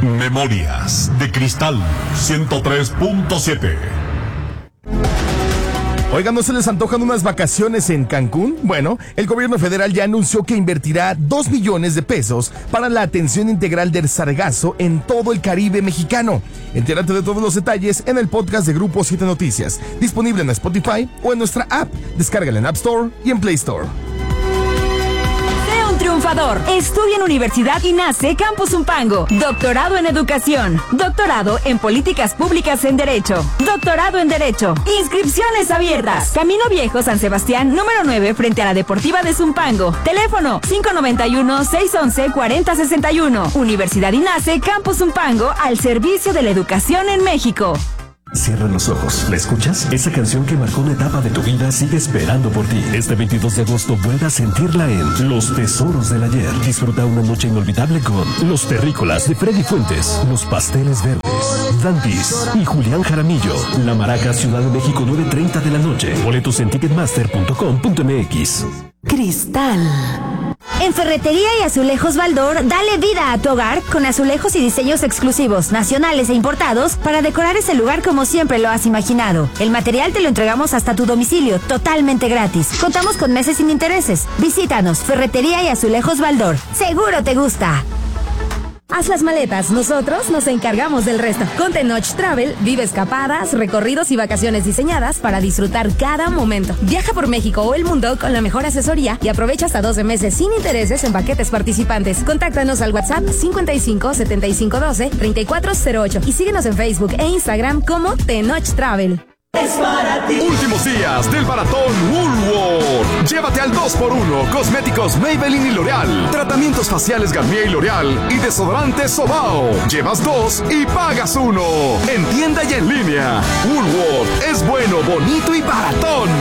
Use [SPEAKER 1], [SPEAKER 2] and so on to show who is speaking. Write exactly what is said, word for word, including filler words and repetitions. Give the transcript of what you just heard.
[SPEAKER 1] Memorias de Cristal ciento tres punto siete.
[SPEAKER 2] Oigan, ¿no se les antojan unas vacaciones en Cancún? Bueno, el gobierno federal ya anunció que invertirá dos millones de pesos para la atención integral del sargazo en todo el Caribe mexicano. Entérate de todos los detalles en el podcast de Grupo siete Noticias, disponible en Spotify o en nuestra app. Descárgala en App Store y en Play Store.
[SPEAKER 3] Triunfador. Estudia en Universidad INACE Campus Zumpango. Doctorado en Educación. Doctorado en Políticas Públicas en Derecho. Doctorado en Derecho. Inscripciones abiertas. Camino Viejo, San Sebastián, número nueve, frente a la Deportiva de Zumpango. Teléfono cinco nueve uno, seis uno uno, cuatro cero seis uno. Universidad INACE Campus Zumpango, al servicio de la educación en México.
[SPEAKER 4] Cierra los ojos. ¿La escuchas? Esa canción que marcó una etapa de tu vida sigue esperando por ti. Este veintidós de agosto vuelve a sentirla en Los Tesoros del Ayer. Disfruta una noche inolvidable con Los Terrícolas de Freddy Fuentes, Los Pasteles Verdes, Dandis y Julián Jaramillo. La Maraca, Ciudad de México, nueve treinta de la noche. Boletos en ticketmaster punto com punto m x.
[SPEAKER 3] Cristal. En Ferretería y Azulejos Baldor, dale vida a tu hogar con azulejos y diseños exclusivos, nacionales e importados, para decorar ese lugar como siempre lo has imaginado. El material te lo entregamos hasta tu domicilio, totalmente gratis. Contamos con meses sin intereses. Visítanos, Ferretería y Azulejos Baldor. Seguro te gusta. Haz las maletas, nosotros nos encargamos del resto. Con Tenoch Travel, vive escapadas, recorridos y vacaciones diseñadas para disfrutar cada momento. Viaja por México o el mundo con la mejor asesoría y aprovecha hasta doce meses sin intereses en paquetes participantes. Contáctanos al WhatsApp cincuenta y cinco, setenta y cinco, doce, treinta y cuatro cero ocho y síguenos en Facebook e Instagram como Tenoch Travel.
[SPEAKER 5] Es para ti.
[SPEAKER 6] Últimos días del maratón Woolworth. Llévate al dos por uno cosméticos Maybelline y L'Oreal, tratamientos faciales Garnier y L'Oreal y desodorantes Sobao. Llevas dos y pagas uno. En tienda y en línea. Woolworth es bueno, bonito y baratón.